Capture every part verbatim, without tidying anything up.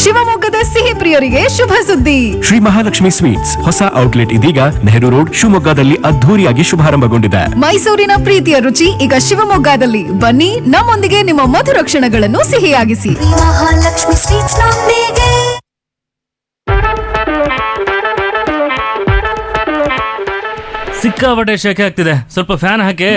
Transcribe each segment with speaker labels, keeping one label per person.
Speaker 1: ಶಿವಮೊಗ್ಗದ ಸಿಹಿ ಪ್ರಿಯರಿಗೆ ಶುಭ ಸುದ್ದಿ.
Speaker 2: ಶ್ರೀ ಮಹಾಲಕ್ಷ್ಮಿ ಸ್ವೀಟ್ಸ್ ಹೊಸ ಔಟ್ಲೆಟ್ ಇದೀಗ ನೆಹರು ರೋಡ್ ಶಿವಮೊಗ್ಗದಲ್ಲಿ ಅದ್ಧೂರಿಯಾಗಿ ಶುಭಾರಂಭಗೊಂಡಿದೆ.
Speaker 1: ಮೈಸೂರಿನ ಪ್ರೀತಿಯ ರುಚಿ ಈಗ ಶಿವಮೊಗ್ಗದಲ್ಲಿ. ಬನ್ನಿ, ನಮ್ಮೊಂದಿಗೆ ನಿಮ್ಮ ಮಧುರ ಕ್ಷಣಗಳನ್ನು ಸಿಹಿಯಾಗಿಸಿ.
Speaker 3: ಮಹಾಲಕ್ಷ್ಮಿ ಸ್ವೀಟ್ಸ್ ನೊಂದಿಗೆ.
Speaker 4: ಸಿಕ್ಕಾಪಟ್ಟೆ ಶೆಕೆ ಆಗ್ತಿದೆ, ಸ್ವಲ್ಪ ಫ್ಯಾನ್ ಹಾಕಿ.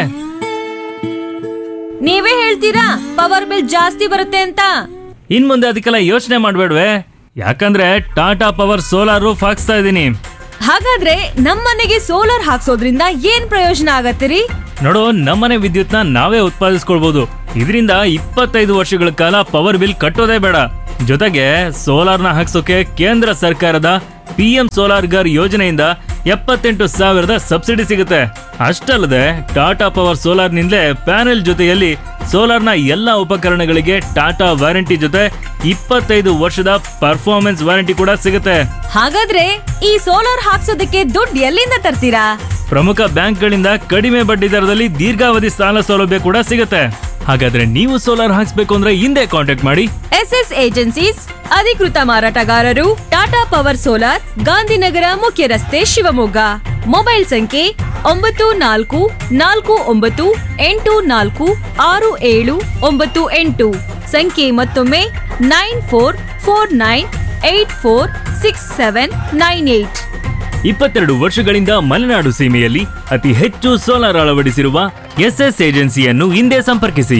Speaker 5: ನೀವೇ ಹೇಳ್ತೀರಾ ಪವರ್ ಬಿಲ್ ಜಾಸ್ತಿ ಬರುತ್ತೆ ಅಂತ?
Speaker 4: ಇನ್ ಮುಂದೆ ಅದಕ್ಕೆಲ್ಲ ಯೋಚನೆ ಮಾಡ್ಬೇಡ್ವೆ, ಯಾಕಂದ್ರೆ ಟಾಟಾ ಪವರ್ ಸೋಲಾರ್ ರೂಫ್ ಹಾಕ್ಸ್ತಾ ಇದೀನಿ.
Speaker 5: ಹಾಗಾದ್ರೆ ನಮ್ಮನೆಗೆ ಸೋಲಾರ್ ಹಾಕ್ಸೋದ್ರಿಂದ ಏನ್ ಪ್ರಯೋಜನ ಆಗತ್ತಿರಿ?
Speaker 4: ನೋಡು, ನಮ್ಮನೆ ವಿದ್ಯುತ್ನ ನಾವೇ ಉತ್ಪಾದಿಸ್ಕೊಳ್ಬಹುದು. ಇದರಿಂದ ಇಪ್ಪತ್ತೈದು ವರ್ಷಗಳ ಕಾಲ ಪವರ್ ಬಿಲ್ ಕಟ್ಟೋದೇ ಬೇಡ. ಜೊತೆಗೆ ಸೋಲಾರ್ನ ಹಾಕ್ಸೋಕೆ ಕೇಂದ್ರ ಸರ್ಕಾರದ ಪಿ ಎಂ ಸೋಲಾರ್ ಗರ್ ಯೋಜನೆಯಿಂದ ಎಪ್ಪತ್ತೆಂಟು ಸಾವಿರದ ಸಬ್ಸಿಡಿ ಸಿಗುತ್ತೆ. ಅಷ್ಟಲ್ಲದೆ ಟಾಟಾ ಪವರ್ ಸೋಲಾರ್ ನಿಂದಲೇ ಪ್ಯಾನೆಲ್ ಜೊತೆಯಲ್ಲಿ ಸೋಲಾರ್ನ ಎಲ್ಲಾ ಉಪಕರಣಗಳಿಗೆ ಟಾಟಾ ವಾರಂಟಿ ಜೊತೆ ಇಪ್ಪತ್ತೈದು ವರ್ಷದ ಪರ್ಫಾರ್ಮೆನ್ಸ್ ವಾರಂಟಿ ಕೂಡ ಸಿಗುತ್ತೆ.
Speaker 5: ಹಾಗಾದ್ರೆ ಈ ಸೋಲಾರ್ ಹಾಕ್ಸೋದಕ್ಕೆ ದುಡ್ಡು ಎಲ್ಲಿಂದ ತರ್ತೀರಾ?
Speaker 4: ಪ್ರಮುಖ ಬ್ಯಾಂಕ್ಗಳಿಂದ ಕಡಿಮೆ ಬಡ್ಡಿ ದರದಲ್ಲಿ ದೀರ್ಘಾವಧಿ ಸಾಲ ಸೌಲಭ್ಯ ಕೂಡ ಸಿಗುತ್ತೆ. ಹಾಗಾದ್ರೆ ನೀವು ಸೋಲಾರ್ ಹಾಕ್ಸ್ಬೇಕು ಅಂದ್ರೆ ಹಿಂದೆ ಕಾಂಟ್ಯಾಕ್ಟ್ ಮಾಡಿ.
Speaker 5: ಎಸ್ ಎಸ್ ಏಜೆನ್ಸೀಸ್ ಅಧಿಕೃತ ಮಾರಾಟಗಾರರು, ಟಾಟಾ ಪವರ್ ಸೋಲಾರ್, ಗಾಂಧಿನಗರ ಮುಖ್ಯ ರಸ್ತೆ, ಶಿವಮೊಗ್ಗ. ಮೊಬೈಲ್ ಸಂಖ್ಯೆ ಒಂಬತ್ತು ನಾಲ್ಕು ನಾಲ್ಕು ಒಂಬತ್ತು ಎಂಟು ನಾಲ್ಕು ಆರು ಏಳು ಒಂಬತ್ತು ಎಂಟು. ಸಂಖ್ಯೆ ಮತ್ತೊಮ್ಮೆ nine four four nine eight four six seven nine eight.
Speaker 4: ಇಪ್ಪತ್ತೆರಡು ವರ್ಷಗಳಿಂದ ಮಲೆನಾಡು ಸೀಮೆಯಲ್ಲಿ ಅತಿ ಹೆಚ್ಚು ಸೋಲಾರ್ ಅಳವಡಿಸಿರುವ ಎಸ್ ಎಸ್ ಏಜೆನ್ಸಿಯನ್ನು ಹಿಂದೆ ಸಂಪರ್ಕಿಸಿ.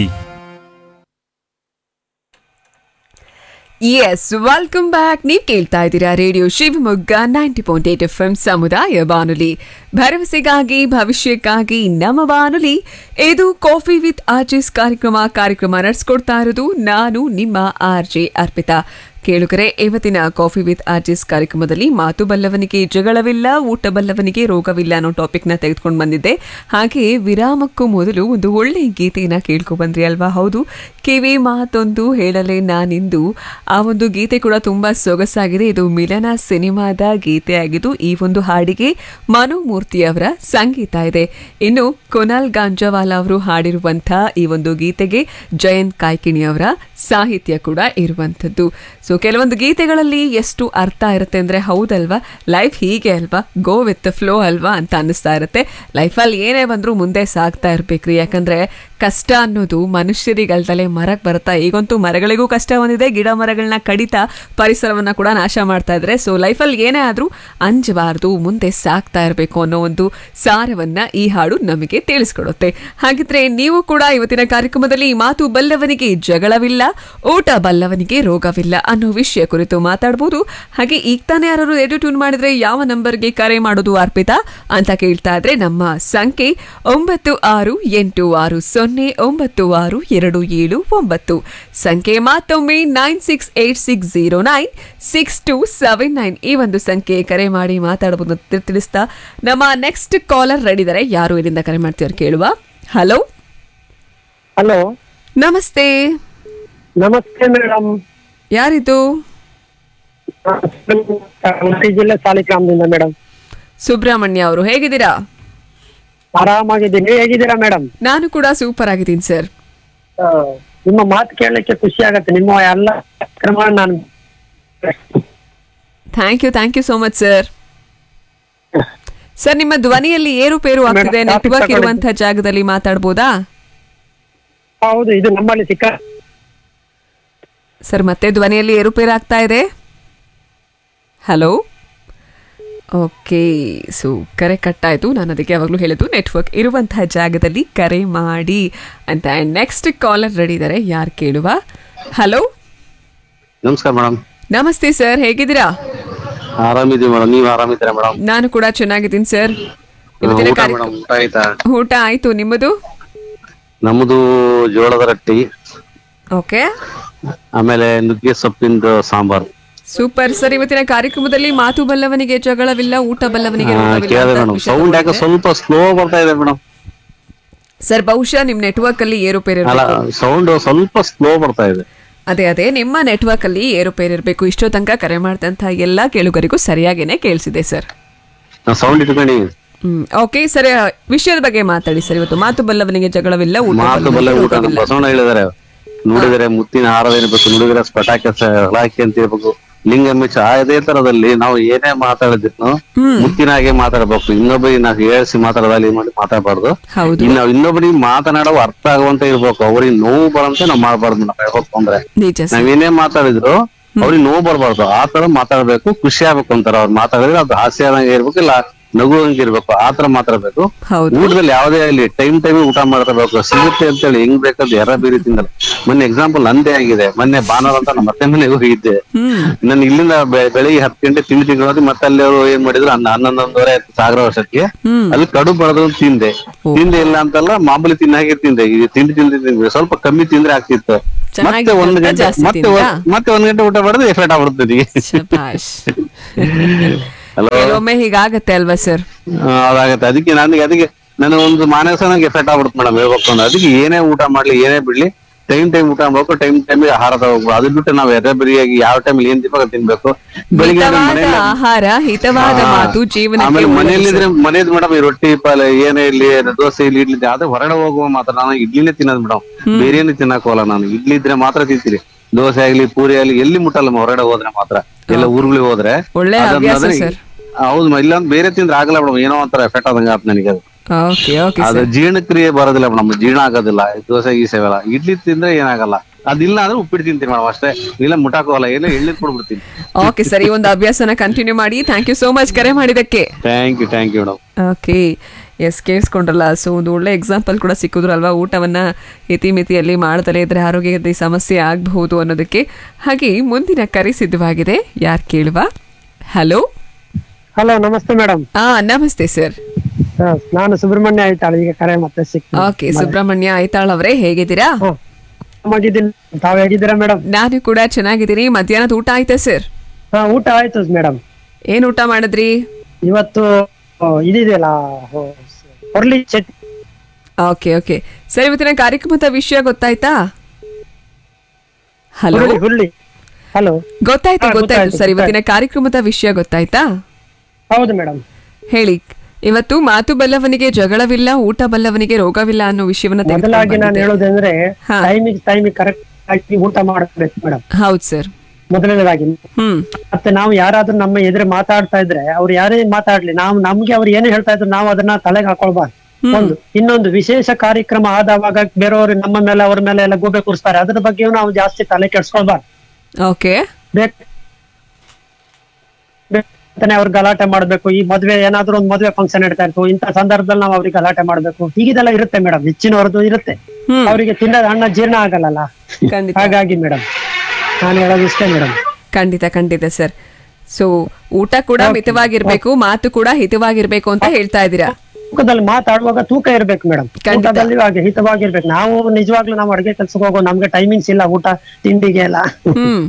Speaker 6: S, welcome back. ನೀವು ಕೇಳ್ತಾ ಇದ್ದೀರಾ radio Shivamogga ninety point eight F M ಸಮುದಾಯ ಬಾನುಲಿ, ಭರವಸೆಗಾಗಿ ಭವಿಷ್ಯಕ್ಕಾಗಿ ನಮ್ಮ ಬಾನುಲಿ. ಇದು ಕಾಫಿ ವಿತ್ ಆರ್ಜೆಸ್ ಕಾರ್ಯಕ್ರಮ ಕಾರ್ಯಕ್ರಮ ನಡೆಸ್ಕೊಡ್ತಾ ಇರೋದು ನಾನು ನಿಮ್ಮ ಆರ್ ಜೆ ಅರ್ಪಿತಾ. ಕೇಳುಗರೆ, ಇವತ್ತಿನ ಕಾಫಿ ವಿತ್ ಆರ್ಜೆಸ್ ಕಾರ್ಯಕ್ರಮದಲ್ಲಿ ಮಾತು ಬಲ್ಲವನಿಗೆ ಜಗಳವಿಲ್ಲ, ಊಟ ಬಲ್ಲವನಿಗೆ ರೋಗವಿಲ್ಲ ಅನ್ನೋ ಟಾಪಿಕ್ನ ತೆಗೆದುಕೊಂಡು ಬಂದಿದ್ದೆ. ಹಾಗೆ ವಿರಾಮಕ್ಕೂ ಮೊದಲು ಒಂದು ಒಳ್ಳೆ ಗೀತೆಯನ್ನು ಕೇಳ್ಕೊ ಬಂದ್ರಿ ಅಲ್ವಾ? ಹೌದು, ಕಿವಿ ಮಾತೊಂದು ಹೇಳಲೇ ನಾನಿಂದು. ಆ ಒಂದು ಗೀತೆ ಕೂಡ ತುಂಬಾ ಸೊಗಸಾಗಿದೆ. ಇದು ಮಿಲನ ಸಿನಿಮಾದ ಗೀತೆ ಆಗಿದ್ದು ಈ ಒಂದು ಹಾಡಿಗೆ ಮನೋಮೂರ್ತಿ ಅವರ ಸಂಗೀತ ಇದೆ. ಇನ್ನು ಕುನಾಲ್ ಗಾಂಜಾವಾಲಾ ಅವರು ಹಾಡಿರುವಂತಹ ಈ ಒಂದು ಗೀತೆಗೆ ಜಯಂತ್ ಕಾಯ್ಕಿಣಿ ಅವರ ಸಾಹಿತ್ಯ ಕೂಡ ಇರುವಂಥದ್ದು. ಸೊ ಕೆಲವೊಂದು ಗೀತೆಗಳಲ್ಲಿ ಎಷ್ಟು ಅರ್ಥ ಇರುತ್ತೆ ಅಂದರೆ, ಹೌದಲ್ವಾ, ಲೈಫ್ ಹೀಗೆ ಅಲ್ವಾ, ಗೋ ವಿತ್ ಫ್ಲೋ ಅಲ್ವಾ ಅಂತ ಅನ್ನಿಸ್ತಾ ಇರುತ್ತೆ. ಲೈಫಲ್ಲಿ ಏನೇ ಬಂದರೂ ಮುಂದೆ ಸಾಗ್ತಾ ಇರ್ಬೇಕ್ರಿ. ಯಾಕಂದರೆ ಕಷ್ಟ ಅನ್ನೋದು ಮನುಷ್ಯರಿಗಲ್ದಲೇ ಮರಕ್ಕೆ ಬರುತ್ತಾ. ಈಗಂತೂ ಮರಗಳಿಗೂ ಕಷ್ಟ ಬಂದಿದೆ, ಗಿಡ ಮರಗಳನ್ನ ಕಡಿತಾ ಪರಿಸರವನ್ನು ಕೂಡ ನಾಶ ಮಾಡ್ತಾ ಇದ್ದಾರೆ. ಸೊ ಲೈಫಲ್ಲಿ ಏನೇ ಆದರೂ ಅಂಜಬಾರ್ದು, ಮುಂದೆ ಸಾಗ್ತಾ ಇರಬೇಕು ಅನ್ನೋ ಒಂದು ಸಾರವನ್ನು ಈ ಹಾಡು ನಮಗೆ ತಿಳಿಸ್ಕೊಡುತ್ತೆ. ಹಾಗಿದ್ರೆ ನೀವು ಕೂಡ ಇವತ್ತಿನ ಕಾರ್ಯಕ್ರಮದಲ್ಲಿ ಮಾತು ಬಲ್ಲವನಿಗೆ ಜಗಳವಿಲ್ಲ, ಊಟ ಬಲ್ಲವನಿಗೆ ರೋಗವಿಲ್ಲ ಅನ್ನೋ ವಿಷಯ ಕುರಿತು ಮಾತಾಡಬಹುದು. ಹಾಗೆ ಈಗ ತಾನೇ ಯಾರು ರೇಡಿಯೋ ಟ್ಯೂನ್ ಮಾಡಿದ್ರೆ ಯಾವ ನಂಬರ್ಗೆ ಕರೆ ಮಾಡೋದು ಅರ್ಪಿತಾ ಅಂತ ಕೇಳ್ತಾ ಇದ್ರೆ, ನಮ್ಮ ಸಂಖ್ಯೆ ಒಂಬತ್ತು ಆರು ಎಂಟು ಆರು ಸೊನ್ನೆ ಒಂಬತ್ತು ಆರು ಎರಡು ಏಳು ಒಂಬತ್ತು. ಸಂಖ್ಯೆ ಮತ್ತೊಮ್ಮೆ nine six eight six zero nine six two seven nine. ಈ ಒಂದು ಸಂಖ್ಯೆ ಕರೆ ಮಾಡಿ ಮಾತಾಡಬಹುದು ತಿಳಿಸ್ತಾ, ನಮ್ಮ ನೆಕ್ಸ್ಟ್ ಕಾಲರ್ ರೆಡಿ ಇದ್ದಾರೆ. ಯಾರು ಇಲ್ಲಿಂದ ಕರೆ ಮಾಡ್ತೀವ್ರು ಕೇಳುವ. ಹಲೋ
Speaker 7: ಹಲೋ,
Speaker 6: ನಮಸ್ತೆ.
Speaker 7: ನಮಸ್ತೆ ಮೇಡಮ್.
Speaker 6: ಯಾರಿದು?
Speaker 7: ಉಡುಪಿ ಜಿಲ್ಲೆ ಸಾಲಿಗ್ರಾಮದಿಂದ ಮೇಡಮ್.
Speaker 6: ಸುಬ್ರಹ್ಮಣ್ಯ ಅವರು, ಹೇಗಿದ್ದೀರಾ?
Speaker 7: ಆರಾಮಾಗಿದ್ದೀನಿ, ಹೇಗಿದ್ದೀರಾ ಮೇಡಮ್?
Speaker 6: ನಾನು ಕೂಡ ಸೂಪರ್ ಆಗಿದ್ದೀನಿ ಸರ್.
Speaker 7: ನಿಮ್ಮ ಮಾತು ಕೇಳಲಿಕ್ಕೆ ಖುಷಿ ಆಗತ್ತೆ. ನಿಮ್ಮ ಎಲ್ಲ ಕ್ರಮ ನಾನು
Speaker 6: thank you thank you so much sir. Sir, ನಿಮ್ಮ ಧ್ವನಿಯಲ್ಲಿ ಏರುಪೇರು ಆಗ್ತಿದೆ, ನೆಟ್ವರ್ಕ್ ಇರುವಂತಹ ಜಾಗದಲ್ಲಿ ಮಾತಾಡ್ಬೋದಾ?
Speaker 7: ಹೌದು, ಇದು ನಮ್ಮಲ್ಲಿ ಸಿಕ್ಕ
Speaker 6: ಸರ್. ಮತ್ತೆ ಧ್ವನಿಯಲ್ಲಿ ಏರುಪೇರು ಆಗ್ತಾ ಇದೆ. Hello, okay. ಸೊ ಕರೆ ಕಟ್ಟಾಯಿತು. ನಾನು ಅದಕ್ಕೆ ಯಾವಾಗಲೂ ಹೇಳಿದ್ದು ನೆಟ್ವರ್ಕ್ ಇರುವಂತಹ ಜಾಗದಲ್ಲಿ ಕರೆ ಮಾಡಿ ಅಂತ. ನೆಕ್ಸ್ಟ್ ಕಾಲರ್ ರೆಡಿ ಇದ್ದಾರೆ, ಯಾರು ಕೇಳುವ. ಹಲೋ,
Speaker 8: ನಮಸ್ಕಾರ ಮೇಡಮ್.
Speaker 6: ನಮಸ್ತೆ ಸರ್, ಹೇಗಿದ್ದೀರಾ?
Speaker 8: ಆರಾಮಿದ್ದೀವಿ ಮೇಡಮ್, ನೀವು ಆರಾಮಿದ್ದೀರಾ ಮೇಡಮ್?
Speaker 6: ನಾನು ಕೂಡ ಚೆನ್ನಾಗಿದ್ದೀನಿ ಸರ್. ಊಟ ಆಯ್ತು, ನಿಮ್ಮದು?
Speaker 8: ನಮ್ಮದು ಜೋಳದ ರೊಟ್ಟಿ,
Speaker 6: ಓಕೆ,
Speaker 8: ಆಮೇಲೆ ನುಗ್ಗೆ ಸೊಪ್ಪಿಂದ ಸಾಂಬಾರ್.
Speaker 6: Super sir. ಇವತ್ತಿನ ಕಾರ್ಯಕ್ರಮದಲ್ಲಿ ಮಾತು ಬಲ್ಲವನಿಗೆ ಜಗಳವಿಲ್ಲ, ಊಟ ಬಲ್ಲವನಿಗೆ
Speaker 8: ಸೌಂಡ್ ಯಾಕೆ ಸ್ವಲ್ಪ ಸ್ಲೋ ಬರ್ತಾ ಇದೆ ಮೇಡಮ್?
Speaker 6: ಸರ್, ಬಹುಶಃ ನಿಮ್ ನೆಟ್ವರ್ಕ್ ಅಲ್ಲಿ ಏರುಪೇರು,
Speaker 8: ಸೌಂಡ್ ಸ್ವಲ್ಪ ಸ್ಲೋ ಬರ್ತಾ ಇದೆ.
Speaker 6: ಅದೇ ಅದೇ ನಿಮ್ಮ ನೆಟ್ವರ್ಕ್ ಅಲ್ಲಿ ಏರುಪೇರು ಇರಬೇಕು. ಇಷ್ಟೋ ತನಕ ಕರೆ ಮಾಡಿದಂತಹ ಎಲ್ಲಾ ಕೇಳುಗರಿಗೂ ಸರಿಯಾಗೇನೆ ಕೇಳಿಸಿದೆ ಸರ್.
Speaker 8: ಸೌಂಡ್ ಇಟ್ಕೊಂಡು
Speaker 6: ಹ್ಮ್ ಓಕೆ ಸರ್, ವಿಷಯದ ಬಗ್ಗೆ ಮಾತಾಡಿ ಸರ್. ಇವತ್ತು ಮಾತು ಬಲ್ಲವನಿಗೆ ಜಗಳವಿಲ್ಲ, ಊಟ
Speaker 8: ಬಸವಣ್ಣ ಹೇಳಿದ್ದಾರೆ, ನುಡಿದರೆ ಮುತ್ತಿನ ಹಾರದೇನಿರ್ಬೇಕು, ನುಡಿದರೆ ಸ್ಫಟಾಕ ಹಳಾಕಿ ಅಂತ ಇರ್ಬೇಕು, ಲಿಂಗ ಮಿಚ್ಚ ಅದೇ ತರದಲ್ಲಿ ನಾವು ಏನೇ ಮಾತಾಡಿದ್ರು ಮುತ್ತಿನ ಹಾಗೆ ಮಾತಾಡ್ಬೇಕು. ಇನ್ನೊಬ್ಬರಿಗೆ ನಾವು ಹೇಳ್ಸಿ ಮಾತಾಡೋದಲ್ಲಿ ಮಾಡಿ ಮಾತಾಡಬಾರ್ದು. ಇನ್ನು ಇನ್ನೊಬ್ಬರಿಗೆ ಮಾತನಾಡೋ ಅರ್ಥ ಆಗುವಂತ ಇರ್ಬೇಕು. ಅವ್ರಿಗೆ ನೋವು ಬರಂತೆ ನಾವ್ ಮಾಡ್ಬಾರ್ದು. ನಾವ್ ಹೇಳ್ಬೇಕು ಅಂದ್ರೆ ನಾವೇನೇ ಮಾತಾಡಿದ್ರು ಅವ್ರಿಗೆ ನೋವು ಬರ್ಬಾರ್ದು, ಆ ತರ ಮಾತಾಡ್ಬೇಕು. ಖುಷಿ ಆಗ್ಬೇಕು ಅಂತಾರ ಅವ್ರು ಮಾತಾಡಿದ್ರೆ, ಅದು ಹಾಸ್ಯದಂಗೆ ಇರ್ಬೇಕು, ಇಲ್ಲ ನಗುವಂಗೆ ಇರ್ಬೇಕು, ಆತರ ಮಾತಾಡ್ಬೇಕು. ಊಟದಲ್ಲಿ ಯಾವ್ದೇ ಆಗ್ಲಿ ಟೈಮ್ ಟೈಮ್ ಊಟ ಮಾಡ್ಕೋಬೇಕು. ಸಿಗುತ್ತೆ ಅಂತ ಹೇಳಿ ಹೆಂಗ್ ಬೇಕಾದ್ರೆ ಎರ ಬೇರೆ ತಿಂದಲ್ಲ. ಮೊನ್ನೆ ಎಕ್ಸಾಂಪಲ್ ನಂದೇ ಆಗಿದೆ. ಮೊನ್ನೆ ಭಾನುವಾರ ಅಂತ ನಮ್ಮ ಮತ್ತೆ ಮನೆಗೆ ಹೋಗಿದ್ದೆ. ನಾನು ಇಲ್ಲಿಂದ ಬೆಳಿಗ್ಗೆ ಹತ್ತು ಗಂಟೆ ತಿಂಡಿ ತಿಂಗಳು ಮತ್ತೆ ಅಲ್ಲಿ ಅವರು ಏನ್ ಮಾಡಿದ್ರು ಹನ್ನ ಹನ್ನೊಂದೊಂದುವರೆ ಸಾಗರ ವರ್ಷಕ್ಕೆ ಅಲ್ಲಿ ಕಡು ಬಡದ್ರು ತಿಂದೆ. ತಿಂದೆ ಇಲ್ಲ ಅಂತಲ್ಲ, ಮಾಮೂಲಿ ತಿನ್ನಾಗೆ ತಿಂದೆ. ಇದು ತಿಂಡಿ ತಿಂದು ತಿಂದ್ರೆ ಸ್ವಲ್ಪ ಕಮ್ಮಿ ತಿಂದ್ರೆ ಆಗ್ತಿತ್ತು. ಮತ್ತೆ ಒಂದ್ ಗಂಟೆ ಮತ್ತೆ ಮತ್ತೆ ಒಂದ್ ಗಂಟೆ ಊಟ ಮಾಡಿದ್ರೆ ಎಫೆಕ್ಟ್ ಆಗ್ಬಿಡ್ತದೆ.
Speaker 6: ಕೆಲವೊಮ್ಮೆ ಹೀಗಾಗತ್ತೆ ಅಲ್ವಾ ಸರ್?
Speaker 8: ಅದಾಗತ್ತೆ. ಅದಕ್ಕೆ ನನಗೆ ಅದಕ್ಕೆ ನನ್ನ ಒಂದು ಮಾನಸ ನಂಗೆ ಎಫೆಕ್ಟ್ ಆಗ್ಬಿಡುತ್ತೆ ಮೇಡಮ್ ಹೇಳ್ಬೇಕು ಅಂದ್ರೆ. ಅದಕ್ಕೆ ಏನೇ ಊಟ ಮಾಡ್ಲಿ ಏನೇ ಬಿಡ್ಲಿ ಟೈಮ್ ಟೈಮ್ ಊಟ ಮಾಡ್ಬೇಕು, ಟೈಮ್ ಟೈಮ್ ಆಹಾರ ತಗೋಬೇಕು. ಅದ್ ಬಿಟ್ಟು ನಾವ್ ಎರೆ ಬರಿಯಾಗಿ ಯಾವ ಟೈಮ್ ಏನ್ ತಿನ್ಬೇಕು ತಿನ್ಬೇಕು. ಬೆಳಿಗ್ಗೆ
Speaker 6: ಆಹಾರ ಹಿತವಾದ ಮಾತು ಜೀವನ.
Speaker 8: ಆಮೇಲೆ ಮನೆಯಲ್ಲಿದ್ರೆ ಮನೇದ್ ಮೇಡಮ್ ಈ ರೊಟ್ಟಿ ಪಾಲ ಏನೇ ಇರ್ಲಿ, ದೋಸೆ ಇಲ್ಲಿ ಇಡ್ಲಿ ಅದೇ ಹೊರಗಡೆ ಹೋಗುವ ಮಾತ್ರ ನಾನು ಇಡ್ಲಿನೇ ತಿನ್ನೋದು ಮೇಡಮ್. ಬೇರೆ ಏನು ತಿನ್ನಕ್ ಹೋಗಲ್ಲ ನಾನು. ಇಡ್ಲಿ ಇದ್ರೆ ಮಾತ್ರ ತಿಂತೀನಿ. ದೋಸೆ ಆಗ್ಲಿ ಪೂರಿ ಆಗ್ಲಿ ಎಲ್ಲಿ ಮುಟ್ಟಲ್ಲ ಹೊರಗಡೆ ಹೋದ್ರೆ ಮಾತ್ರ. ಎಲ್ಲ ಊರ್ಗಳಿಗೆ ಹೋದ್ರೆ ಹೌದು. ಇಲ್ಲ ಬೇರೆ ತಿಂದ್ರೆ ಆಗಲ್ಲ ಮೇಡಮ್, ಏನೋ ಒಂಥರ ಎಫೆಕ್ಟ್ ಆದಂಗ ಆತ್ ನನಗೆ. ಅದು ಅದು ಜೀರ್ಣಕ್ರಿಯೆ ಬರೋದಿಲ್ಲ ಮೇಡಮ್, ಜೀರ್ಣ ಆಗೋದಿಲ್ಲ. ದೋಸೆ ಗೀಸೆ ಎಲ್ಲ ಇಡ್ಲಿ ತಿಂದ್ರೆ ಏನಾಗಲ್ಲ. ಅದಿಲ್ಲ ಅಂದ್ರೆ ಉಪ್ಪಿಟ್ಟು ತಿಂತೀನಿ ಮೇಡಮ್ ಅಷ್ಟೇ. ಇಲ್ಲ ಮುಟ್ಟಾಕೋಲ್ಲ, ಏನೋ ಎಳ್ಳಿದ್ ಕೊಡ್ಬಿಡ್ತೀನಿ.
Speaker 6: ಓಕೆ ಸರಿ, ಒಂದು ಅಭ್ಯಾಸನ ಕಂಟಿನ್ಯೂ ಮಾಡಿ. ಥ್ಯಾಂಕ್ ಯು ಸೋ ಮಚ್ ಕರೆ ಮಾಡಿದಕ್ಕೆ.
Speaker 8: Thank you thank you madam.
Speaker 6: Okay, S ಕೇಳಿಸ್ಕೊಂಡ್ರಲ್ಲ. So ಒಂದು ಒಳ್ಳೆ ಎಕ್ಸಾಂಪಲ್ ಕೂಡ ಸಿಕ್ಕಿದ್ರು ಅಲ್ವಾ, ಊಟವನ್ನ ಇತಿಮಿತಿಯಲ್ಲಿ ಮಾಡ್ತಲೇ ಇದ್ರೆ ಆರೋಗ್ಯದ ಸಮಸ್ಯೆ ಆಗಬಹುದು ಅನ್ನೋದಕ್ಕೆ. ಹಾಗೆ ಮುಂದಿನ ಕರೆ ಸಿದ್ಧವಾಗಿದೆ, ಯಾರು ಕೇಳುವ? ಹಲೋ
Speaker 7: ಹಲೋ, ನಮಸ್ತೆ ಮೇಡಮ್.
Speaker 6: ಹಾ ನಮಸ್ತೆ ಸರ್.
Speaker 7: ನಾನು ಸುಬ್ರಹ್ಮಣ್ಯ ಐತಾಳ್, ಈಗ ಕರೆ ಮತ್ತೆ ಸಿಕ್ತು.
Speaker 6: ಓಕೆ, ಸುಬ್ರಹ್ಮಣ್ಯ ಐತಾಳ್ ಅವರೇ ಹೇಗಿದ್ದೀರಾ?
Speaker 7: ತಾವ್ ಹೇಗಿದ್ದೀರಾ ಮೇಡಮ್?
Speaker 6: ನಾನು ಕೂಡ ಚೆನ್ನಾಗಿದ್ದೀನಿ. ಮಧ್ಯಾಹ್ನದ ಊಟ ಆಯ್ತಾ ಸರ್?
Speaker 7: ಹಾ, ಊಟ ಆಯ್ತು ಮೇಡಮ್.
Speaker 6: ಏನ್ ಊಟ ಮಾಡಿದ್ರಿ
Speaker 7: ಇವತ್ತು? ಇದೆಯಲ್ಲ ಹುರ್ಲಿ ಚಟ್ನಿ.
Speaker 6: ಓಕೆ ಓಕೆ ಸರ್, ಇವತ್ತಿನ ಕಾರ್ಯಕ್ರಮದ ವಿಷಯ ಗೊತ್ತಾಯ್ತಾ? ಹಲೋ
Speaker 7: ಹುರ್ಲಿ. ಹಲೋ,
Speaker 6: ಗೊತ್ತಾಯ್ತು ಗೊತ್ತಾಯ್ತು ಸರ್. ಇವತ್ತಿನ ಕಾರ್ಯಕ್ರಮದ ವಿಷಯ ಗೊತ್ತಾಯ್ತಾ?
Speaker 7: ಹೌದು ಮೇಡಮ್.
Speaker 6: ಹೇಳಿ. ಇವತ್ತು ಮಾತು ಬಲ್ಲವನಿಗೆ ಜಗಳವಿಲ್ಲ, ಊಟ ಬಲ್ಲವನಿಗೆ ರೋಗವಿಲ್ಲ ಅನ್ನೋ ವಿಷಯವನ್ನ
Speaker 7: ಮೊದಲಾಗಿ ನಾನು ಹೇಳೋದಂದ್ರೆ ಟೈಮಿಗೆ ಟೈಮಿಗೆ ಕರೆಕ್ಟ್ ಆಗಿ ಊಟ ಮಾಡಬೇಕು ಮೇಡಮ್.
Speaker 6: ಹೌದು ಸರ್,
Speaker 7: ಮೊದಲನೇದಾಗಿ.
Speaker 6: ಹ್ಮ್
Speaker 7: ಮತ್ತೆ ನಾವು ಯಾರಾದ್ರೂ ನಮ್ಮ ಎದುರು ಮಾತಾಡ್ತಾ ಇದ್ರೆ ಅವ್ರು ಯಾರೇ ಮಾತಾಡ್ಲಿ, ನಾವು ನಮ್ಗೆ ಅವ್ರು ಏನೇ ಹೇಳ್ತಾ ಇದ್ರು ನಾವು ಅದನ್ನ ತಲೆಗೆ ಹಾಕೊಳ್ಬಾರ್ದು. ಒಂದು ಇನ್ನೊಂದು ವಿಶೇಷ ಕಾರ್ಯಕ್ರಮ ಆದವಾಗ ಬೇರೆಯವರು ನಮ್ಮ ಮೇಲೆ ಅವ್ರ ಮೇಲೆ ಎಲ್ಲ ಗೋಬೆ ಕೂರಿಸ್ತಾರೆ, ಅದ್ರ ಬಗ್ಗೆ ನಾವು ಜಾಸ್ತಿ ತಲೆ ಕೆಡ್ಸ್ಕೊಳ್ಬಾರ್ದು.
Speaker 6: ಓಕೆ,
Speaker 7: ಅವ್ರ ಗಲಾಟೆ ಮಾಡ್ಬೇಕು. ಈ ಮದ್ವೆ ಏನಾದ್ರು ಒಂದು ಮದ್ವೆ ಫಂಕ್ಷನ್ ಇಡ್ತಾ ಇರ್ತೀವಿ, ಇಂಥ ಸಂದರ್ಭದಲ್ಲಿ ನಾವು ಅವ್ರಿಗೆ ಗಲಾಟೆ ಮಾಡ್ಬೇಕು, ಹೀಗಿದೆಲ್ಲ ಇರುತ್ತೆ ಮೇಡಮ್. ಹೆಚ್ಚಿನವ್ರದ್ದು ಇರುತ್ತೆ, ಅವರಿಗೆ ತಿನ್ನೋದು ಹಣ್ಣ ಜೀರ್ಣ ಆಗಲ್ಲ. ಹಾಗಾಗಿ ಮೇಡಮ್ ನಾನು ಹೇಳೋದು ಇಷ್ಟೇ ಮೇಡಮ್.
Speaker 6: ಖಂಡಿತ ಖಂಡಿತ ಸರ್. ಸೊ ಊಟ ಕೂಡ ಮಿತವಾಗಿರ್ಬೇಕು, ಮಾತು ಕೂಡ ಹಿತವಾಗಿರ್ಬೇಕು ಅಂತ ಹೇಳ್ತಾ ಇದ್ದೀರಾ.
Speaker 7: ತೂಕದಲ್ಲಿ ಮಾತಾಡುವಾಗ ತೂಕ ಇರ್ಬೇಕು ಮೇಡಮ್. ಊಟದಲ್ಲಿ ಹಾಗೆ ಹಿತವಾಗಿರ್ಬೇಕು. ನಾವು ನಿಜವಾಗ್ಲೂ ನಾವು ಅಡುಗೆ ಕೆಲ್ಸಕ್ಕೆ ಹೋಗೋ ನಮ್ಗೆ ಟೈಮಿಂಗ್ಸ್ ಇಲ್ಲ ಊಟ ತಿಂಡಿಗೆ ಎಲ್ಲ.
Speaker 6: ಹ್ಮ್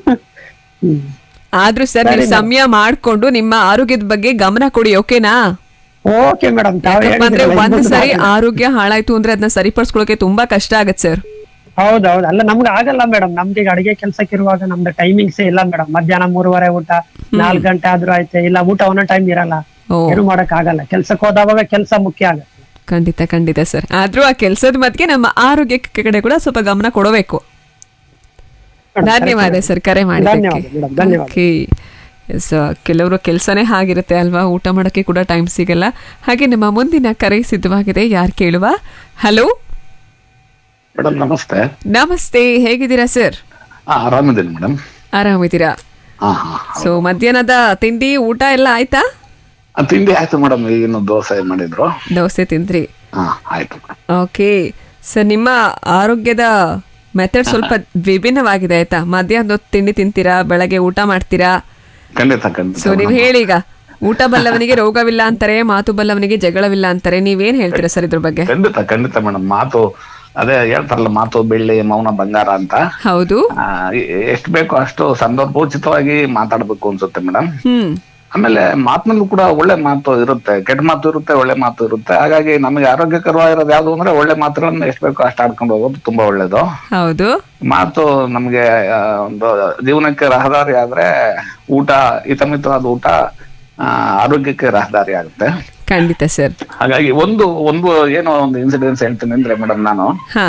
Speaker 6: ಆದ್ರೂ ಸರ್ ನೀವು ಸಮಯ ಮಾಡ್ಕೊಂಡು ನಿಮ್ಮ ಆರೋಗ್ಯದ ಬಗ್ಗೆ ಗಮನ ಕೊಡಿ, ಓಕೆನಾ?
Speaker 7: Okay madam.
Speaker 6: ಅಂದ್ರೆ ಒಂದ್ ಸರಿ ಆರೋಗ್ಯ ಹಾಳಾಯ್ತು ಅಂದ್ರೆ ಅದನ್ನ ಸರಿಪಡಿಸ್ಕೊಳಕ್ಕೆ ತುಂಬಾ ಕಷ್ಟ ಆಗತ್ತೆ ಸರ್.
Speaker 7: ಹೌದೌದು, ಅಲ್ಲ ನಮ್ಗೆ ಆಗಲ್ಲ ಮೇಡಮ್. ನಮ್ಗೆ ಅಡಿಗೆ ಕೆಲ್ಸಕ್ಕೆ ಇರುವಾಗ ನಮ್ದು ಟೈಮಿಂಗ್ಸ್ ಇಲ್ಲ ಮೇಡಮ್. ಮಧ್ಯಾಹ್ನ ಮೂರುವರೆ ಊಟ, ನಾಲ್ಕು ಗಂಟೆ ಆದ್ರೂ ಆಯ್ತು, ಇಲ್ಲ ಊಟ ಒಂದೊಂದು ಟೈಮ್ ಇರಲ್ಲ, ಏನು ಮಾಡಕ್ ಆಗಲ್ಲ. ಕೆಲ್ಸಕ್ಕೆ ಹೋದವಾಗ ಕೆಲ್ಸ ಮುಖ್ಯ ಆಗತ್ತೆ.
Speaker 6: ಖಂಡಿತ ಖಂಡಿತ ಸರ್. ಆದ್ರೂ ಆ ಕೆಲ್ಸದ ಮಧ್ಯೆ ನಮ್ಮ ಆರೋಗ್ಯ ಕಡೆ ಕೂಡ ಸ್ವಲ್ಪ ಗಮನ ಕೊಡಬೇಕು. ಧನ್ಯವಾದ ಸರ್ ಕರೆ ಮಾಡಿದ್ದಕ್ಕೆ. ಕೆಲವರು ಕೆಲಸನೇ ಹಾಗಿರುತ್ತೆ ಅಲ್ವಾ, ಊಟ ಮಾಡೋಕ್ಕೆ ಕೂಡ ಟೈಮ್ ಸಿಗಲ್ಲ. ಹಾಗೆ ನಮ್ಮ ಮುಂದಿನ ಕರೆ ಸಿದ್ಧವಾಗಿದೆ, ಯಾರು ಕೇಳುವ? ಹಲೋ
Speaker 9: ಮೇಡಮ್, ನಮಸ್ತೆ.
Speaker 6: ನಮಸ್ತೆ, ಹೇಗಿದ್ದೀರಾ ಸರ್?
Speaker 9: ಆರಾಮಿದ್ದೀನಿ ಮೇಡಮ್.
Speaker 6: ಆರಾಮಿದ್ದೀರಾ? ಸೊ ಮಧ್ಯಾಹ್ನದ ತಿಂಡಿ ಊಟ ಎಲ್ಲ ಆಯ್ತಾ?
Speaker 9: ತಿಂಡಿ ಆಯ್ತು ಮೇಡಮ್, ಈಗಿನ ದೋಸೆ ಮಾಡಿದ್ರು.
Speaker 6: ದೋಸೆ ತಿಂದ್ರಿ?
Speaker 9: ಆಯ್ತು.
Speaker 6: ಓಕೆ ಸರ್, ನಿಮ್ಮ ಆರೋಗ್ಯದ ಮೆಥಡ್ ಸ್ವಲ್ಪ ವಿಭಿನ್ನವಾಗಿದೆ ಆಯ್ತಾ? ಮಧ್ಯಾಹ್ನದ ತಿಂಡಿ ತಿಂತೀರಾ, ಬೆಳಗ್ಗೆ ಊಟ ಮಾಡ್ತೀರಾ?
Speaker 9: ಖಂಡಿತ ಖಂಡಿತ.
Speaker 6: ಸೊ ನೀವ್ ಹೇಳಿ, ಈಗ ಊಟ ಬಲ್ಲವನಿಗೆ ರೋಗವಿಲ್ಲ ಅಂತಾರೆ, ಮಾತು ಬಲ್ಲವನಿಗೆ ಜಗಳವಿಲ್ಲ ಅಂತಾರೆ, ನೀವೇನ್ ಹೇಳ್ತೀರಾ ಸರ್ ಇದ್ರ ಬಗ್ಗೆ?
Speaker 9: ಖಂಡಿತ ಖಂಡಿತ ಮೇಡಮ್. ಮಾತು ಅದೇ ಹೇಳ್ತಾರಲ್ಲ, ಮಾತು ಬೆಳ್ಳಿ ಮೌನ ಬಂಗಾರ ಅಂತ.
Speaker 6: ಹೌದು,
Speaker 9: ಎಷ್ಟು ಬೇಕೋ ಅಷ್ಟು ಸಂದರ್ಭೋಚಿತವಾಗಿ ಮಾತಾಡ್ಬೇಕು ಅನ್ಸುತ್ತೆ ಮೇಡಮ್.
Speaker 6: ಹ್ಮ್
Speaker 9: ಆಮೇಲೆ ಮಾತಿನಲ್ಲೂ ಕೂಡ ಒಳ್ಳೆ ಮಾತು ಇರುತ್ತೆ, ಕೆಟ್ಟ ಮಾತು ಇರುತ್ತೆ, ಒಳ್ಳೆ ಮಾತು ಇರುತ್ತೆ. ಹಾಗಾಗಿ ನಮಗೆ ಆರೋಗ್ಯಕರವಾಗಿರೋದು ಯಾವ್ದು ಅಂದ್ರೆ ಒಳ್ಳೆ ಮಾತುಗಳನ್ನ ಎಷ್ಟು ಬೇಕೋ ಅಷ್ಟು ಆಡ್ಕೊಂಡು ಹೋಗೋದು ತುಂಬಾ ಒಳ್ಳೇದು.
Speaker 6: ಹೌದು,
Speaker 9: ಮಾತು ನಮ್ಗೆ ಒಂದು ಜೀವನಕ್ಕೆ ರಹದಾರಿ ಆದ್ರೆ ಊಟ ಹಿತಮಿತವಾದ ಊಟ ಆರೋಗ್ಯಕ್ಕೆ ರಹದಾರಿ ಆಗುತ್ತೆ.
Speaker 6: ಖಂಡಿತ ಸರ್.
Speaker 9: ಹಾಗಾಗಿ ಒಂದು ಒಂದು ಏನೋ ಒಂದು ಇನ್ಸಿಡೆನ್ಸ್ ಹೇಳ್ತೀನಿ ಅಂದ್ರೆ ಮೇಡಮ್, ನಾನು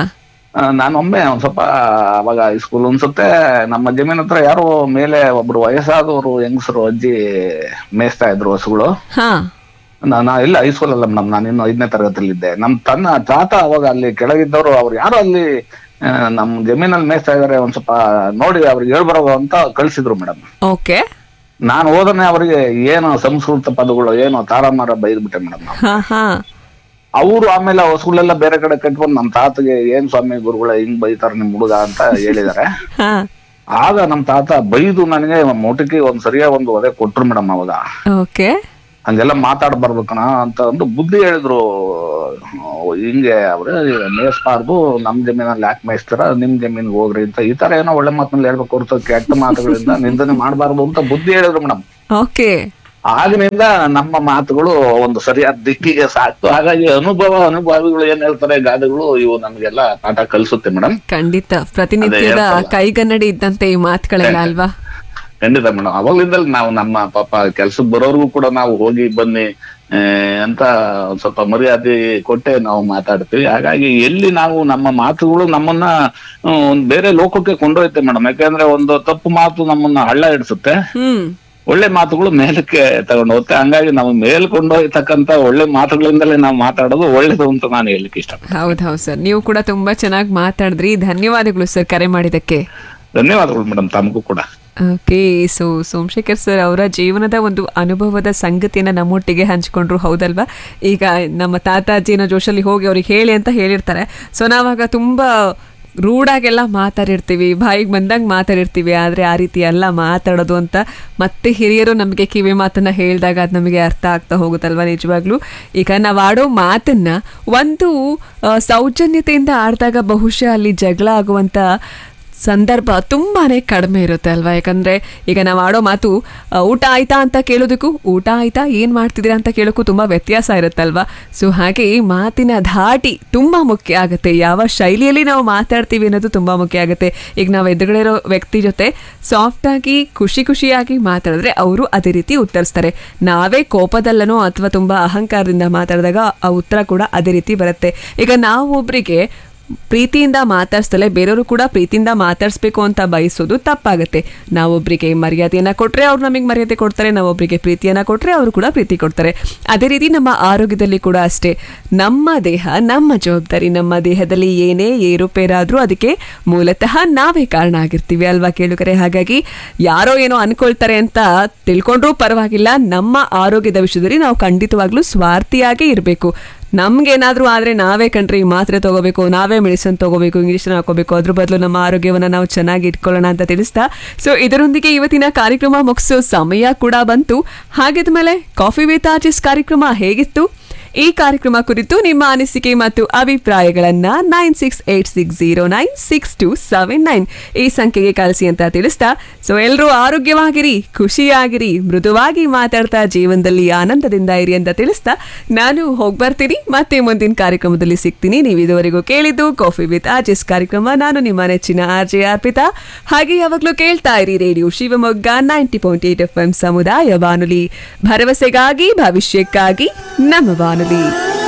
Speaker 9: ಆ, ನಾನೊಮ್ಮೆ ಒಂದ್ ಸ್ವಲ್ಪ ಅವಾಗ ಸ್ಕೂಲ್ ಅನ್ಸುತ್ತೆ, ನಮ್ಮ ಜಮೀನ್ ಹತ್ರ ಯಾರೋ ಮೇಲೆ ಒಬ್ರು ವಯಸ್ಸಾದವರು ಹೆಂಗಸರು ಅಜ್ಜಿ ಮೇಯಿಸ್ತಾ ಇದ್ರು ಹಸುಗಳು.
Speaker 6: ಹಾ
Speaker 9: ನಾನು ಇಲ್ಲ ಹೈಸ್ಕೂಲ್ ಅಲ್ಲ ಮೇಡಮ್, ನಾನು ಇನ್ನು ಐದನೇ ತರಗತಿಯಲ್ಲಿ ಇದ್ದೆ. ನಮ್ ತನ್ನ ತಾತ ಅವಾಗ ಅಲ್ಲಿ ಕೆಳಗಿದ್ದವರು ಅವ್ರು ಯಾರೋ ಅಲ್ಲಿ ಆ, ನಮ್ ಜಮೀನಲ್ಲಿ ಮೇಯಿಸ್ತಾ ಇದಾರೆ, ಒಂದ್ ಸ್ವಲ್ಪ ನೋಡಿ ಅವ್ರಿಗೆ ಹೇಳ್ಬರೋ ಅಂತ ಕಳ್ಸಿದ್ರು ಮೇಡಮ್.
Speaker 6: ಓಕೆ.
Speaker 9: ನಾನು ಹೋದನೆ ಅವರಿಗೆ ಏನು ಸಂಸ್ಕೃತ ಪದಗಳು ಏನು ತಾರಾಮಾರ ಬೈದ್ಬಿಟ್ಟೆ ಮೇಡಮ್.
Speaker 6: ಹಾ ಹಾ
Speaker 9: ಅವರು ಆಮೇಲೆ ಹಸುಗಳೆಲ್ಲ ಬೇರೆ ಕಡೆ ಕಟ್ಕೊಂಡು ನಮ್ ತಾತಗೆ ಏನ್ ಸ್ವಾಮಿ ಗುರುಗಳ ಹಿಂಗ್ ಬೈತಾರ ನಿಮ್ ಹುಡುಗ ಅಂತ ಹೇಳಿದಾರೆ.
Speaker 6: ಹಾ
Speaker 9: ಆಗ ನಮ್ ತಾತ ಬೈದು ನನಗೆ ಮೊಟಕಿ ಒಂದ್ ಸರಿಯಾಗಿ ಒಂದು ಒದೆ ಕೊಟ್ರು ಮೇಡಮ್. ಅವಾಗ
Speaker 6: ಓಕೆ.
Speaker 9: ಹಂಗೆಲ್ಲ ಮಾತಾಡ್ಬಾರ್ದು ಕಣ ಅಂತ ಒಂದು ಬುದ್ಧಿ ಹೇಳಿದ್ರು. ಹಿಂಗೆ ಅವ್ರೆ ಮೇಯಿಸ್ಬಾರ್ದು, ನಮ್ ಜಮೀನಲ್ಲಿ ಯಾಕೆ ಮೇಯಿಸ್ತಾರ, ನಿಮ್ ಜಮೀನ್ಗೆ ಹೋಗ್ರಿ ಅಂತ ಈ ತರ ಏನೋ ಒಳ್ಳೆ ಮಾತಲ್ಲಿ ಹೇಳ್ಬೇಕು ಹೊರತು ಕೆಟ್ಟ ಮಾತುಗಳಿಂದ ನಿಂದನೆ ಮಾಡಬಾರ್ದು ಅಂತ ಬುದ್ಧಿ ಹೇಳಿದ್ರು ಮೇಡಮ್.
Speaker 6: ಓಕೆ.
Speaker 9: ಆಗಿನಿಂದ ನಮ್ಮ ಮಾತುಗಳು ಒಂದು ಸರಿಯಾದ ದಿಕ್ಕಿಗೆ ಸಾಕ್ತು. ಹಾಗಾಗಿ ಅನುಭವ ಅನುಭವಿಗಳು ಏನ್ ಹೇಳ್ತಾರೆ ಗಾದೆಗಳು, ಇವು ನಮ್ಗೆಲ್ಲ ಪಾಠ ಕಲಿಸುತ್ತೆ ಮೇಡಮ್.
Speaker 6: ಖಂಡಿತ ಪ್ರತಿನಿತ್ಯದ ಕೈಗನ್ನಡಿ ಇದ್ದಂತೆ ಈ ಮಾತುಗಳೆಲ್ಲ ಅಲ್ವಾ?
Speaker 9: ಖಂಡಿತ ಮೇಡಮ್. ಅವಾಗ್ಲಿಂದಲೇ ನಾವು ನಮ್ಮ ಪಾಪ ಕೆಲ್ಸಕ್ಕೆ ಬರೋರ್ಗು ಕೂಡ ನಾವು ಹೋಗಿ ಬನ್ನಿ ಅಂತ ಒಂದ್ ಸ್ವಲ್ಪ ಮರ್ಯಾದೆ ಕೊಟ್ಟೆ ನಾವು ಮಾತಾಡ್ತೀವಿ. ಹಾಗಾಗಿ ಎಲ್ಲಿ ನಾವು ನಮ್ಮ ಮಾತುಗಳು ನಮ್ಮನ್ನ ಒಂದ್ ಬೇರೆ ಲೋಕಕ್ಕೆ ಕೊಂಡೊಯ್ತೆ ಮೇಡಮ್. ಯಾಕಂದ್ರೆ ಒಂದು ತಪ್ಪು ಮಾತು ನಮ್ಮನ್ನ ಹಳ್ಳ ಹಿಡಿಸುತ್ತೆ, ಒಳ್ಳೆ ಮಾತುಗಳು ಮೇಲಕ್ಕೆ ತಗೊಂಡು ಹೋಗುತ್ತೆ. ಹಂಗಾಗಿ ನಾವು ಮೇಲ್ ಕೊಂಡೊಯ್ತಕ್ಕಂತ ಒಳ್ಳೆ ಮಾತುಗಳಿಂದಲೇ ನಾವು ಮಾತಾಡೋದು ಒಳ್ಳೇದು ಅಂತ ನಾನು ಹೇಳಲಿಕ್ಕೆ ಇಷ್ಟ.
Speaker 6: ಹೌದೌದು ಸರ್, ನೀವು ಕೂಡ ತುಂಬಾ ಚೆನ್ನಾಗಿ ಮಾತಾಡಿದ್ರಿ. ಧನ್ಯವಾದಗಳು ಸರ್ ಕರೆ ಮಾಡಿದಕ್ಕೆ.
Speaker 9: ಧನ್ಯವಾದಗಳು ಮೇಡಮ್, ತಮಗೂ ಕೂಡ.
Speaker 6: ಓಕೆ. ಸೊ ಸೋಮಶೇಖರ್ ಸರ್ ಅವರ ಜೀವನದ ಒಂದು ಅನುಭವದ ಸಂಗತಿಯನ್ನ ನಮ್ಮೊಟ್ಟಿಗೆ ಹಂಚ್ಕೊಂಡ್ರು, ಹೌದಲ್ವಾ? ಈಗ ನಮ್ಮ ತಾತಾಜಿನ ಜೋಶಲ್ಲಿ ಹೋಗಿ ಅವ್ರಿಗೆ ಹೇಳಿ ಅಂತ ಹೇಳಿರ್ತಾರೆ. ಸೊ ನಾವಾಗ ತುಂಬಾ ರೂಢಾಗೆಲ್ಲ ಮಾತಾಡಿರ್ತೀವಿ, ಬಾಯಿಗೆ ಬಂದಾಗ ಮಾತಾಡಿರ್ತೀವಿ. ಆದರೆ ಆ ರೀತಿ ಎಲ್ಲ ಮಾತಾಡೋದು ಅಂತ ಮತ್ತೆ ಹಿರಿಯರು ನಮಗೆ ಕಿವಿ ಮಾತನ್ನ ಹೇಳಿದಾಗ ಅದು ನಮಗೆ ಅರ್ಥ ಆಗ್ತಾ ಹೋಗುತ್ತಲ್ವ ನಿಜವಾಗ್ಲೂ. ಈಗ ನಾವು ಆಡೋ ಮಾತನ್ನ ಒಂದು ಸೌಜನ್ಯತೆಯಿಂದ ಆಡಿದಾಗ ಬಹುಶಃ ಅಲ್ಲಿ ಜಗಳ ಆಗುವಂಥ ಸಂದರ್ಭ ತುಂಬಾನೇ ಕಡಿಮೆ ಇರುತ್ತೆ ಅಲ್ವಾ? ಯಾಕಂದ್ರೆ ಈಗ ನಾವು ಆಡೋ ಮಾತು ಊಟ ಆಯ್ತಾ ಅಂತ ಕೇಳೋದಕ್ಕೂ ಊಟ ಆಯ್ತಾ ಏನ್ ಮಾಡ್ತಿದ್ದೀರಾ ಅಂತ ಕೇಳೋಕ್ಕೂ ತುಂಬಾ ವ್ಯತ್ಯಾಸ ಇರುತ್ತಲ್ವಾ? ಸೊ ಹಾಗೆ ಮಾತಿನ ಧಾಟಿ ತುಂಬಾ ಮುಖ್ಯ ಆಗುತ್ತೆ. ಯಾವ ಶೈಲಿಯಲ್ಲಿ ನಾವು ಮಾತಾಡ್ತೀವಿ ಅನ್ನೋದು ತುಂಬಾ ಮುಖ್ಯ ಆಗುತ್ತೆ. ಈಗ ನಾವು ಎದುರುಗಡೆ ಇರೋ ವ್ಯಕ್ತಿ ಜೊತೆ ಸಾಫ್ಟ್ ಆಗಿ ಖುಷಿ ಖುಷಿಯಾಗಿ ಮಾತಾಡಿದ್ರೆ ಅವರು ಅದೇ ರೀತಿ ಉತ್ತರಿಸ್ತಾರೆ. ನಾವೇ ಕೋಪದಲ್ಲನೋ ಅಥವಾ ತುಂಬಾ ಅಹಂಕಾರದಿಂದ ಮಾತಾಡಿದಾಗ ಆ ಉತ್ತರ ಕೂಡ ಅದೇ ರೀತಿ ಬರುತ್ತೆ. ಈಗ ನಾವು ಒಬ್ರಿಗೆ ಪ್ರೀತಿಯಿಂದ ಮಾತಾಡ್ಸಲೆ ಬೇರೆಯವರು ಕೂಡ ಪ್ರೀತಿಯಿಂದ ಮಾತಾಡಿಸ್ಬೇಕು ಅಂತ ಬಯಸೋದು ತಪ್ಪಾಗುತ್ತೆ. ನಾವೊಬ್ಬರಿಗೆ ಮರ್ಯಾದೆಯನ್ನ ಕೊಟ್ರೆ ಅವ್ರು ನಮಗೆ ಮರ್ಯಾದೆ ಕೊಡ್ತಾರೆ, ನಾವೊಬ್ಬರಿಗೆ ಪ್ರೀತಿಯನ್ನ ಕೊಟ್ರೆ ಅವರು ಕೂಡ ಪ್ರೀತಿ ಕೊಡ್ತಾರೆ. ಅದೇ ರೀತಿ ನಮ್ಮ ಆರೋಗ್ಯದಲ್ಲಿ ಕೂಡ ಅಷ್ಟೇ. ನಮ್ಮ ದೇಹ ನಮ್ಮ ಜವಾಬ್ದಾರಿ. ನಮ್ಮ ದೇಹದಲ್ಲಿ ಏನೇ ಏರುಪೇರಾದ್ರೂ ಅದಕ್ಕೆ ಮೂಲತಃ ನಾವೇ ಕಾರಣ ಆಗಿರ್ತೀವಿ ಅಲ್ವಾ ಕೇಳುಗರೆ? ಹಾಗಾಗಿ ಯಾರೋ ಏನೋ ಅನ್ಕೊಳ್ತಾರೆ ಅಂತ ತಿಳ್ಕೊಂಡ್ರೂ ಪರವಾಗಿಲ್ಲ. ನಮ್ಮ ಆರೋಗ್ಯದ ವಿಷಯದಲ್ಲಿ ನಾವು ಖಂಡಿತವಾಗ್ಲೂ ಸ್ವಾರ್ಥಿಯಾಗೇ ಇರಬೇಕು. ನಮ್ಗೇನಾದ್ರೂ ಆದ್ರೆ ನಾವೇ ಕಣ್ರಿ ಮಾತ್ರೆ ತಗೋಬೇಕು, ನಾವೇ ಮೆಡಿಸಿನ್ ತಗೋಬೇಕು, ಇಂಜೆಕ್ಷನ್ ಹಾಕೋಬೇಕು. ಅದ್ರ ಬದಲು ನಮ್ಮ ಆರೋಗ್ಯವನ್ನ ನಾವು ಚೆನ್ನಾಗಿ ಇಟ್ಕೊಳ್ಳೋಣ ಅಂತ ತಿಳಿಸ್ತಾ, ಸೊ ಇದರೊಂದಿಗೆ ಇವತ್ತಿನ ಕಾರ್ಯಕ್ರಮ ಮುಗಿಸೋ ಸಮಯ ಕೂಡ ಬಂತು. ಹಾಗಿದ್ಮೇಲೆ ಕಾಫಿ ವಿತ್ ಆರ್ಟಿಸ್ಟ್ ಕಾರ್ಯಕ್ರಮ ಹೇಗಿತ್ತು? ಈ ಕಾರ್ಯಕ್ರಮ ಕುರಿತು ನಿಮ್ಮ ಅನಿಸಿಕೆ ಮತ್ತು ಅಭಿಪ್ರಾಯಗಳನ್ನ nine six eight six zero nine six two seven nine ಈ ಸಂಖ್ಯೆಗೆ ಕಳಿಸಿ ಅಂತ ತಿಳಿಸ್ತಾ, ಸೊ ಎಲ್ಲರೂ ಆರೋಗ್ಯವಾಗಿರಿ, ಖುಷಿಯಾಗಿರಿ, ಮೃದುವಾಗಿ ಮಾತಾಡ್ತಾ ಜೀವನದಲ್ಲಿ ಆನಂದದಿಂದ ಇರಿ ಅಂತ ತಿಳಿಸ್ತಾ ನಾನು ಹೋಗ್ಬರ್ತೀನಿ. ಮತ್ತೆ ಮುಂದಿನ ಕಾರ್ಯಕ್ರಮದಲ್ಲಿ ಸಿಗ್ತೀನಿ. ನೀವು ಇದುವರೆಗೂ ಕೇಳಿದ್ದು ಕಾಫಿ ವಿತ್ ಆರ್ಜಿಸ್ ಕಾರ್ಯಕ್ರಮ. ನಾನು ನಿಮ್ಮ ನೆಚ್ಚಿನ ಆರ್ ಜೆ ಅರ್ಪಿತಾ. ಹಾಗೆ ಯಾವಾಗಲೂ ಕೇಳ್ತಾ ಇರಿ radio Shivamogga ninety point eight F M ಸಮುದಾಯ ಬಾನುಲಿ, ಭರವಸೆಗಾಗಿ ಭವಿಷ್ಯಕ್ಕಾಗಿ ನಮ್ಮ ಬಾನುಲಿ.